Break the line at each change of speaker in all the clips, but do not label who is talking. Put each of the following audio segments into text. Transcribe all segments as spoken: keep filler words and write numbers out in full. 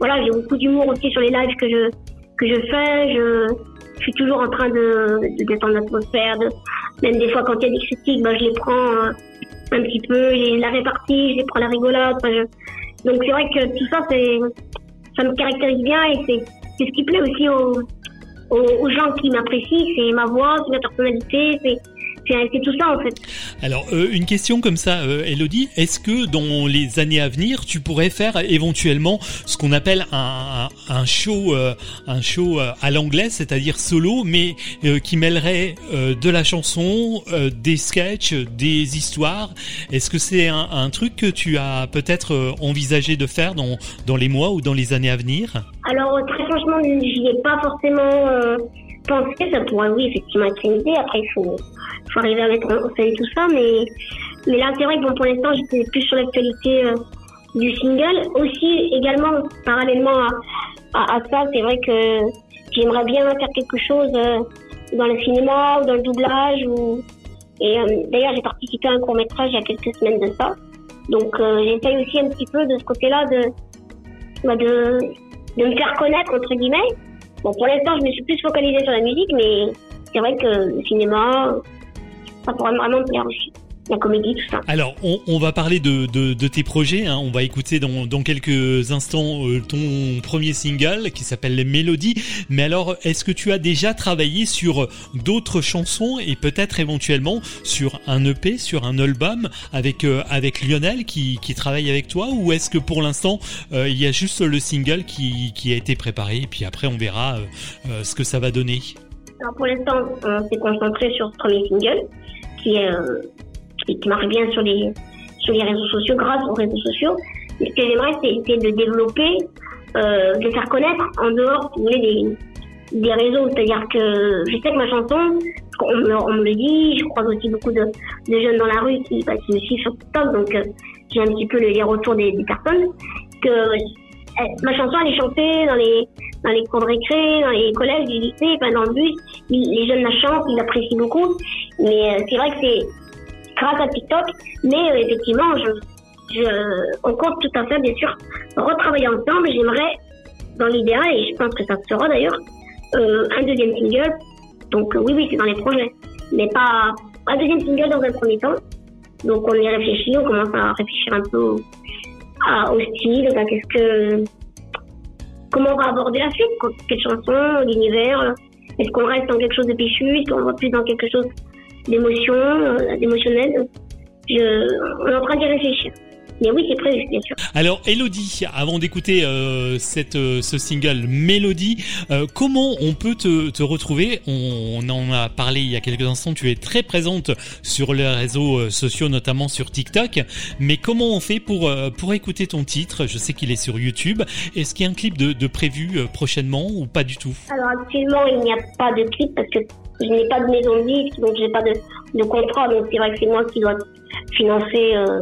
voilà, j'ai beaucoup d'humour aussi sur les lives que je que je fais. Je, je suis toujours en train de, de détendre l'atmosphère. De, même des fois quand il y a des critiques, ben, je les prends euh, un petit peu, je la répartis, je les prends à la rigolade. Enfin, je... Donc c'est vrai que tout ça, c'est, ça me caractérise bien et c'est, c'est ce qui plaît aussi aux, aux, aux gens qui m'apprécient. C'est ma voix, c'est ma personnalité, c'est C'est, c'est tout ça en fait.
Alors euh, une question comme ça, euh, Elodie, est-ce que dans les années à venir, tu pourrais faire éventuellement ce qu'on appelle un, un, un show, euh, un show euh, à l'anglais, c'est-à-dire solo, mais euh, qui mêlerait euh, de la chanson, euh, des sketchs, des histoires. Est-ce que c'est un, un truc que tu as peut-être euh, envisagé de faire dans dans les mois ou dans les années à venir?
Alors très franchement, j'y ai pas forcément euh, pensé. Ça pourrait oui effectivement être une idée. Après il faut faut arriver à mettre en scène tout ça, mais mais là c'est vrai que bon, pour l'instant j'étais plus sur l'actualité euh, du single. Aussi également parallèlement à, à, à ça, c'est vrai que j'aimerais bien faire quelque chose euh, dans le cinéma ou dans le doublage. Ou... Et euh, d'ailleurs j'ai participé à un court métrage il y a quelques semaines de ça. Donc euh, j'essaye aussi un petit peu de ce côté-là de bah, de de me faire connaître entre guillemets. Bon pour l'instant je me suis plus focalisée sur la musique, mais c'est vrai que le cinéma ça pourrait vraiment me plaire aussi. La comédie, tout ça.
Alors, on, on va parler de, de, de tes projets. Hein. On va écouter dans, dans quelques instants euh, ton premier single qui s'appelle Les Mélodies. Mais alors, est-ce que tu as déjà travaillé sur d'autres chansons et peut-être éventuellement sur un E P, sur un album avec euh, avec Lionel qui, qui travaille avec toi, ou est-ce que pour l'instant euh, il y a juste le single qui, qui a été préparé et puis après on verra euh, euh, ce que ça va donner?
Alors pour l'instant, on s'est concentré sur ce premier single qui est euh, qui, qui marche bien sur les sur les réseaux sociaux, grâce aux réseaux sociaux. Et ce que j'aimerais, c'est, c'est de développer, euh, de faire connaître en dehors, si vous voulez, des des réseaux. C'est-à-dire que je sais que ma chanson, on me, on me le dit, je croise aussi beaucoup de, de jeunes dans la rue qui, bah, qui me suivent sur TikTok, donc euh, j'ai un petit peu les retours des, des personnes que euh, ma chanson elle est chantée dans les dans les cours de récré, dans les collèges, les lycées, enfin dans le bus, les jeunes la chantent, ils l'apprécient beaucoup. Mais euh, c'est vrai que c'est grâce à TikTok, mais euh, effectivement, je, je, on compte tout à fait, bien sûr, retravailler ensemble. J'aimerais, dans l'idéal, et je pense que ça se fera d'ailleurs, euh, un deuxième single. Donc euh, oui, oui, c'est dans les projets, mais pas un deuxième single dans un premier temps. Donc on y réfléchit, on commence à réfléchir un peu à, au style, à qu'est-ce que comment on va aborder la suite, quelle chanson, l'univers, est-ce qu'on reste dans quelque chose de péchu, est-ce qu'on va plus dans quelque chose d'émotion, euh, d'émotionnel. Je, on est en train d'y réfléchir. Mais oui, c'est prévu, bien sûr.
Alors, Elodie, avant d'écouter euh, cette, euh, ce single Mélodie, euh, comment on peut te, te retrouver? on, on en a parlé il y a quelques instants, tu es très présente sur les réseaux sociaux, notamment sur TikTok. Mais comment on fait pour, euh, pour écouter ton titre? Je sais qu'il est sur YouTube. Est-ce qu'il y a un clip de, de prévu euh, prochainement ou pas du tout?
Alors, actuellement, il n'y a pas de clip parce que je n'ai pas de maison de disque, donc je n'ai pas de, de contrat. Donc, c'est vrai que c'est moi qui dois financer... Euh,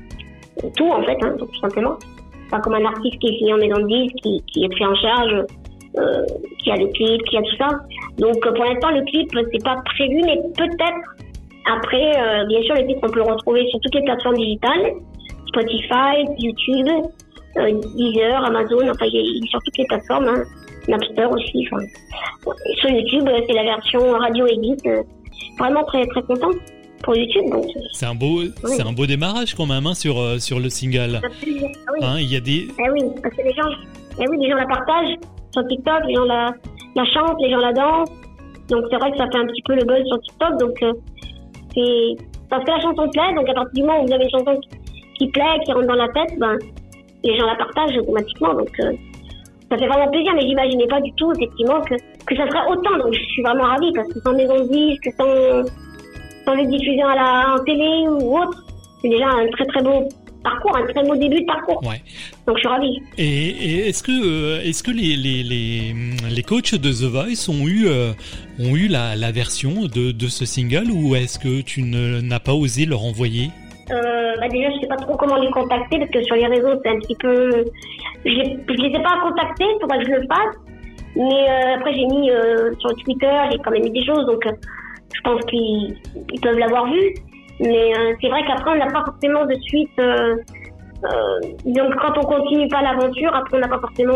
tout en fait, hein, tout simplement. Pas comme un artiste qui est signé en maison de disque, qui, qui est pris en charge, euh, qui a le clip, qui a tout ça. Donc pour l'instant le clip c'est pas prévu, mais peut-être après, euh, bien sûr le clip on peut le retrouver sur toutes les plateformes digitales, Spotify, YouTube, euh, Deezer, Amazon, enfin il est sur toutes les plateformes, hein, Napster aussi. Enfin, sur YouTube c'est la version radio edit, euh, vraiment très très contente. Pour YouTube, donc.
C'est un beau, oui. c'est un beau démarrage quand même hein, sur euh, sur le single.
Absolument. Ah oui.
Hein, il y a des.
Eh oui, parce que les gens, eh oui, les gens la partagent sur TikTok, les gens la, la chantent, les gens la dansent. Donc c'est vrai que ça fait un petit peu le buzz sur TikTok. Donc euh, c'est parce que la chanson plaît. Donc à partir du moment où vous avez une chanson qui, qui plaît, qui rentre dans la tête, ben les gens la partagent automatiquement. Donc euh, ça fait vraiment plaisir. Mais j'imaginais pas du tout effectivement que que ça serait autant. Donc je suis vraiment ravie parce que sans maison de disque, sans sans les diffusion à la en télé ou autre, c'est déjà un très très beau parcours, un très beau début de parcours.
Ouais.
Donc je suis ravie.
Et, et est-ce que euh, est-ce que les les les les coachs de The Voice ont eu euh, ont eu la la version de de ce single, ou est-ce que tu ne n'as pas osé leur envoyer?
Euh, bah déjà je sais pas trop comment les contacter parce que sur les réseaux c'est un petit peu, je les je les ai pas contactés, faudrait que je le fasse. Mais euh, après j'ai mis euh, sur Twitter, j'ai quand même mis des choses, donc euh, je pense qu'ils ils peuvent l'avoir vu. Mais euh, c'est vrai qu'après on n'a pas forcément de suite. Euh, euh, donc quand on continue pas l'aventure, après on n'a pas forcément